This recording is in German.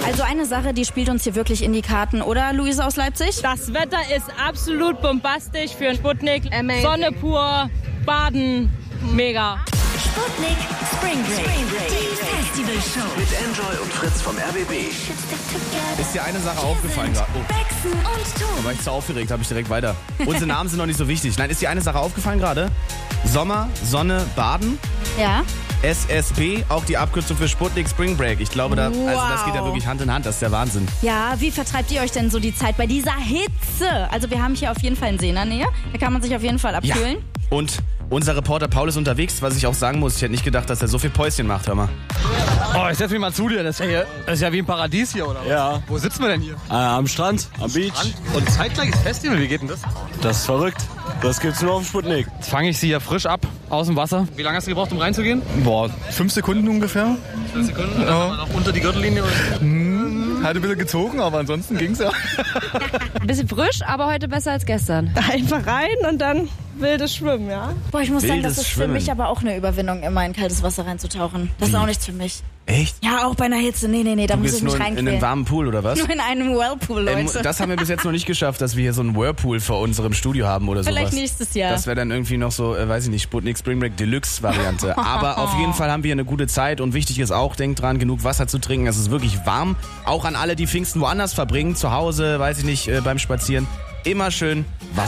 Also eine Sache, die spielt uns hier wirklich in die Karten, oder Luise aus Leipzig? Das Wetter ist absolut bombastisch für einen Sputnik. Sonne pur, Baden, mega. Sputnik Spring Break. Die Festivalshow. Mit Enjoy und Fritz vom RBB. Ist dir eine Sache aufgefallen gerade? Oh. Baxen und Da Tom. war ich zu aufgeregt, habe ich direkt weiter. Unsere Namen sind noch nicht so wichtig. Nein, ist dir eine Sache aufgefallen gerade? Sommer, Sonne, Baden. Ja. SSB, auch die Abkürzung für Sputnik Spring Break. Ich glaube, das geht ja wirklich Hand in Hand. Das ist der Wahnsinn. Ja, wie vertreibt ihr euch denn so die Zeit bei dieser Hitze? Also wir haben hier auf jeden Fall einen See in der Nähe. Da kann man sich auf jeden Fall abkühlen. Und unser Reporter Paul ist unterwegs, was ich auch sagen muss. Ich hätte nicht gedacht, dass er so viel Päuschen macht, hör mal. Oh, ich setz mich mal zu dir. Das ist ja wie ein Paradies hier, oder was? Ja. Wo sitzen wir denn hier? Am Strand, am Beach. Und zeitgleiches Festival, wie geht denn das? Das ist verrückt. Das gibt's nur auf dem Sputnik. Jetzt fange ich sie ja frisch ab, aus dem Wasser. Wie lange hast du gebraucht, um reinzugehen? Boah, 5 Sekunden ungefähr. 5 Sekunden? Und dann noch unter die Gürtellinie? Hat ein bisschen gezogen, aber ansonsten ging's ja. Ein bisschen frisch, aber heute besser als gestern. Einfach rein und dann wildes Schwimmen, ja? Boah, ich muss sagen, das Wildes ist Schwimmen. für mich aber auch eine Überwindung, immer in kaltes Wasser reinzutauchen. Das ist auch nichts für mich. Echt? Ja, auch bei einer Hitze. Nee, da Du muss gehst ich mich nur in reinquälen. einen warmen Pool, oder was? Nur in einem Whirlpool, Leute. Das haben wir bis jetzt noch nicht geschafft, dass wir hier so einen Whirlpool vor unserem Studio haben oder sowas. Vielleicht nächstes Jahr. Das wäre dann irgendwie noch so, weiß ich nicht, Sputnik Spring Break Deluxe Variante. Aber auf jeden Fall haben wir eine gute Zeit und wichtig ist auch, denkt dran, genug Wasser zu trinken. Es ist wirklich warm. Auch an alle, die Pfingsten woanders verbringen, zu Hause, weiß ich nicht, beim Spazieren. Immer schön Wasser.